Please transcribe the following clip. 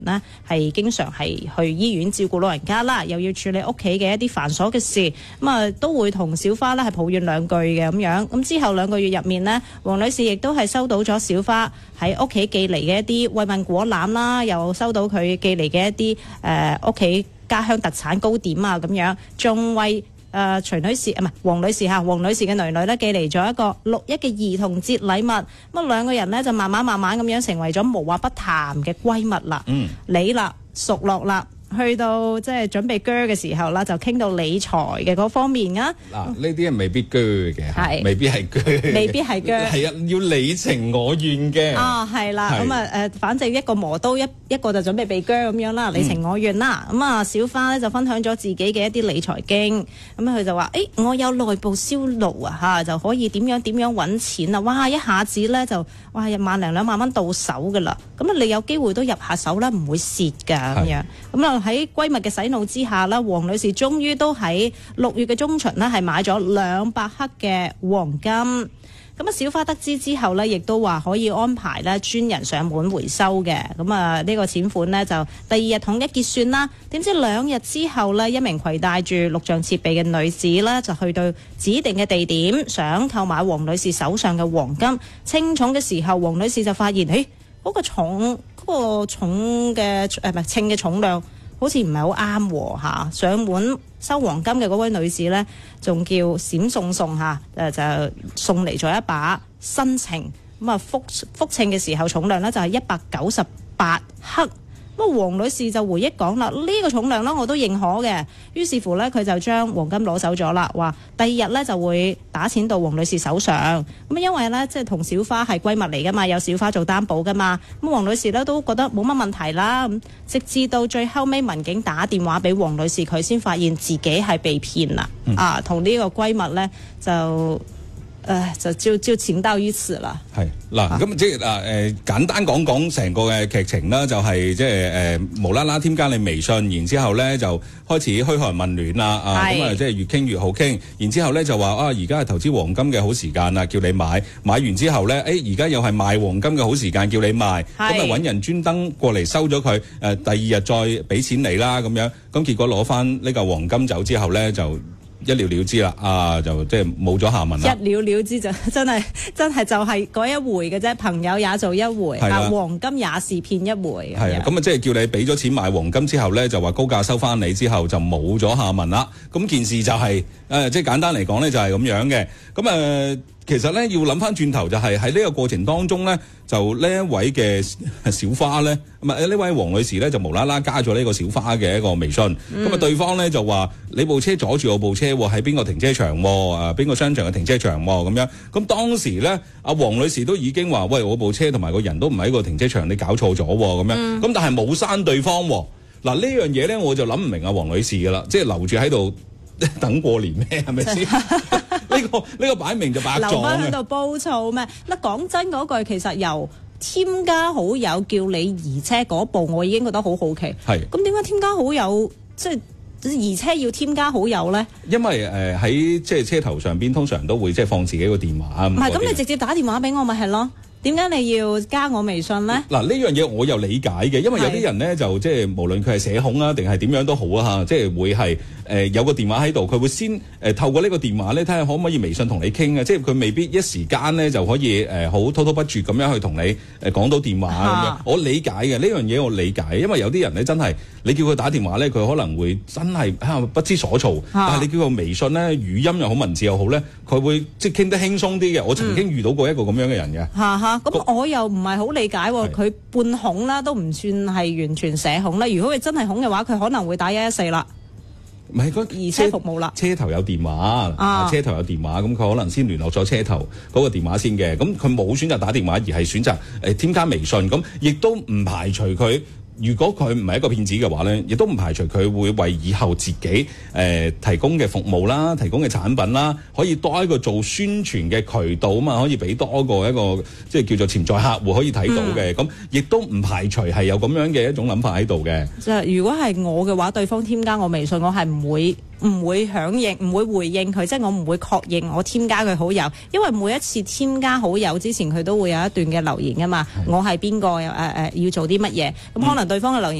呢係經常係去醫院照顧老人家啦，又要處理屋企嘅一啲繁瑣嘅事，都會同小花呢係抱怨兩句嘅咁樣。咁之後2個月入面呢，黃女士亦都係收到咗小花喺屋企寄嚟嘅一啲慰問果籃啦，又收到佢寄嚟嘅一啲屋企家鄉特產糕點啊咁樣，仲為徐女士黃女士嘅女女咧寄嚟咗一個6·1嘅兒童節禮物，咁2個人呢，就慢慢咁樣成為咗無話不談嘅閨蜜啦。你啦，熟絡啦。去到即係準備鋸嘅時候啦，就傾到理財嘅嗰方面啊。 嗱，呢啲係未必鋸嘅，未必係鋸， 未必係鋸， 係啊，要你情我願嘅。 係啦，咁反正一個磨刀，一個就準備被鋸咁樣啦，你情我願啦。咁小花咧就分享咗自己嘅一啲理財經，咁佢就話：我有內部銷路啊，就可以點樣揾錢啊！哇，一下子咧就1萬零2萬蚊到手噶啦。咁你有機會都入下手啦，唔會蝕噶咁樣。咁喺閨蜜嘅洗腦之下啦，黃女士終於都喺6月嘅中旬呢係買咗200克嘅黃金。咁小花得知之後呢，亦都話可以安排呢專人上門回收嘅。咁呢個錢款呢，就第2日統一結算啦。點知2日之後呢，一名攜帶住錄像設備嘅女子呢，就去到指定嘅地點，想購買黃女士手上嘅黃金。稱重嘅時候，黃女士就發現，嗰個重嘅稱嘅重量好似唔係好啱喎。上門收黃金嘅嗰位女士呢，仲叫閃送就送嚟咗一把新秤。複稱嘅時候重量呢，就係198克。咁黃女士就回憶講啦，呢個重量呢我都認可嘅。於是乎呢，佢就將黃金攞走咗啦，話第2日呢就會打錢到黃女士手上。咁因為呢，即係同小花係閨蜜嚟噶嘛，有小花做擔保噶嘛。咁黃女士呢都覺得冇乜問題啦。咁直至到最後尾民警打電話俾黃女士，佢先發現自己係被騙啦。同呢個閨蜜呢就錢到於此啦。 係嗱，咁即係簡單講成個嘅劇情啦，就係即係無啦啦添加你微信，然之後咧就開始噓寒問暖啦，咁即係越傾越好傾，然之後咧就話而家係投資黃金嘅好時間啦，叫你買完之後咧，而家又係賣黃金嘅好時間，叫你賣，咁揾人專登過嚟收咗佢，第2日再俾錢你啦，咁樣，咁結果攞翻呢嚿黃金走之後咧就一了了之啦，就即係冇咗下文啦。一了了之就真係就係嗰一回嘅啫，朋友也做一回，黃金也是騙一回。係啊，咁啊即係叫你俾咗錢買黃金之後咧，就話高價收翻你之後就冇咗下文啦。咁件事就係即係簡單嚟講咧就係咁樣嘅。咁其實咧要諗翻轉頭就係喺呢個過程當中咧，就呢一位嘅小花咧，呢位黃女士咧就無啦啦加咗呢個小花嘅一個微信，咁對方咧就話你部車阻住我部車喺邊個停車場邊個商場嘅停車場咁樣，咁當時咧阿黃女士都已經話喂，我部車同埋個人都唔喺個停車場，你搞錯咗咁樣，咁但係冇刪對方嗱呢樣嘢咧我就諗唔明阿黃女士噶啦，即係留住喺度等過年咩係咪先？呢個擺明就白撞嘅，留翻喺度煲醋咩？講真嗰句，其實由添加好友叫你移車嗰步，我已經覺得好好奇。係咁點解添加好友即係移車要添加好友咧？因為喺即係車頭上邊通常都會即係放自己個電話。唔係咁，你直接打電話俾我咪係咯？點解你要加我微信咧？嗱，呢樣嘢我又理解嘅，因為有啲人咧就即係無論佢係社恐啊定係點樣都好啊嚇，即係會係有個電話喺度，佢會先透過呢個電話咧睇下可唔可以微信同你傾啊，即係佢未必一時間咧就可以好滔滔不絕咁樣去同你講到電話咁樣。我理解嘅呢樣嘢，我理解，因為有啲人咧真係你叫佢打電話咧，佢可能會真係不知所措，但係你叫佢微信咧，語音又好文字又好咧，佢會即係傾得輕鬆啲嘅。我曾經遇到過一個咁樣嘅人嘅。咁我又唔係好理解喎，佢半恐啦，都唔算係完全社恐啦。如果佢真係恐嘅話，佢可能會打114啦。唔係移車服務啦，車頭有電話，車頭有電話，咁佢可能先聯絡咗車頭嗰個電話先嘅。咁佢冇選擇打電話，而係選擇添加微信。咁亦都唔排除佢。如果佢唔係一個騙子嘅話咧，亦都唔排除佢會為以後自己提供嘅服務啦、提供嘅產品啦，可以多一個做宣傳嘅渠道啊嘛，可以俾多一個即係叫做潛在客戶可以睇到嘅。咁亦都唔排除係有咁樣嘅一種諗法喺度嘅。即係如果係我嘅話，對方添加我微信，我係唔會唔會響應，唔會回應佢，即係我唔會確認我添加佢好友，因為每一次添加好友之前，佢都會有一段嘅留言噶嘛，我係邊個要做啲乜嘢，咁可能對方嘅留言